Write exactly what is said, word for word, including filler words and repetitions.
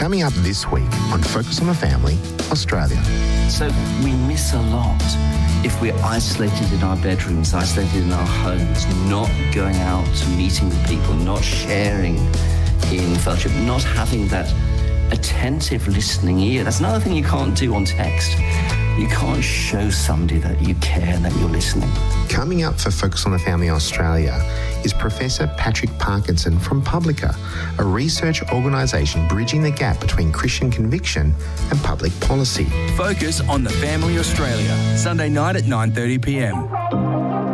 Coming up this week on Focus on the Family, Australia. So we miss a lot if we're isolated in our bedrooms, isolated in our homes, not going out to meeting with people, not sharing in fellowship, not having that attentive listening ear. That's another thing you can't do on text. You can't show somebody that you care and that you're listening. Coming up for Focus on the Family Australia is Professor Patrick Parkinson from Publica, a research organisation bridging the gap between Christian conviction and public policy. Focus on the Family Australia, Sunday night at nine thirty p m.